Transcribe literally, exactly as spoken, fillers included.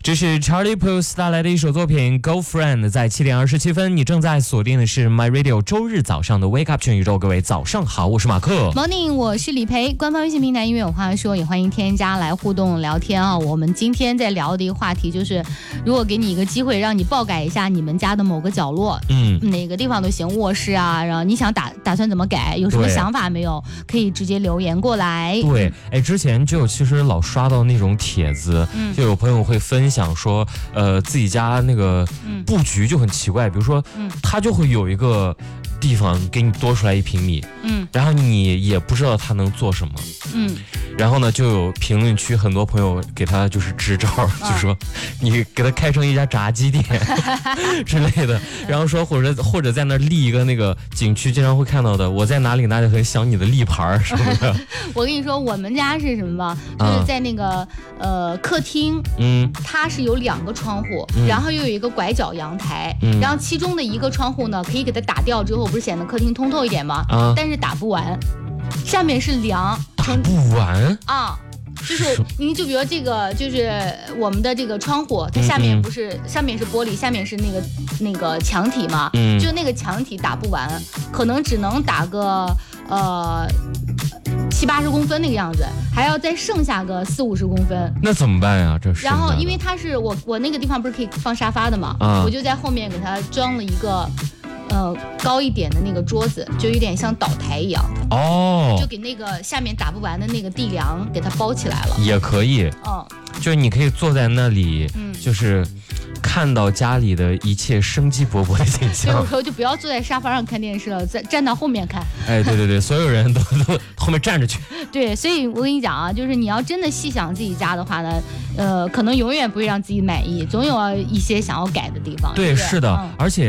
这是 Charlie Puth 带来的一首作品 Girlfriend， 在七点二十七分，你正在锁定的是 My Radio 周日早上的 Wake Up 全宇宙，各位早上好，我是马克。 Morning， 我是李培。官方微信平台音乐有话说，也欢迎添加来互动聊天啊。我们今天在聊的一个话题就是，如果给你一个机会，让你爆改一下你们家的某个角落，嗯，哪个地方都行，卧室啊，然后你想打打算怎么改，有什么想法没有，可以直接留言过来。 对，哎，之前就其实老刷到那种帖子，嗯、就有朋友会分享说，呃，自己家那个布局就很奇怪，比如说，嗯、他就会有一个地方给你多出来一平米，嗯，然后你也不知道他能做什么，嗯，然后呢，就有评论区很多朋友给他就是支招，就说你给他开成一家炸鸡店之类的，然后说或者或者在那立一个那个景区经常会看到的，我在哪里哪里很想你的立牌什么的。 我跟你说，我们家是什么吧？就是在那个、嗯、呃客厅，嗯，它是有两个窗户，嗯、然后又有一个拐角阳台，嗯、然后其中的一个窗户呢，可以给它打掉之后，不是显得客厅通透一点吗？啊，但是打不完，下面是梁， 打不完啊。就是你就比如这个就是我们的这个窗户，它下面不是、嗯、上面是玻璃，下面是那个那个墙体嘛，嗯，就那个墙体打不完，可能只能打个呃七八十公分那个样子，还要再剩下个四五十公分， 那怎么办呀？这是。 然后因为它是我我那个地方不是可以放沙发的嘛，啊、我就在后面给它装了一个。呃，高一点的那个桌子，就有点像岛台一样的哦，就给那个下面打不完的那个地梁给它包起来了， 也可以，嗯，就是你可以坐在那里，嗯，就是看到家里的一切生机勃勃的景象。 有时候就不要坐在沙发上看电视了，再站到后面看。 哎，对对对，所有人都都后面站着去。 对，所以我跟你讲啊，就是你要真的细想自己家的话呢，呃，可能永远不会让自己满意，总有一些想要改的地方。 对，是的，嗯、而且。